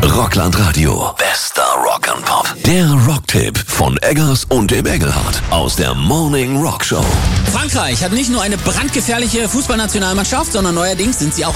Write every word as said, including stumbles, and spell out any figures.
Rockland Radio. Bester Rock and Pop. Der Rocktipp von Eggers und dem Engelhardt aus der Morning Rock Show. Frankreich hat nicht nur eine brandgefährliche Fußballnationalmannschaft, sondern neuerdings sind sie auch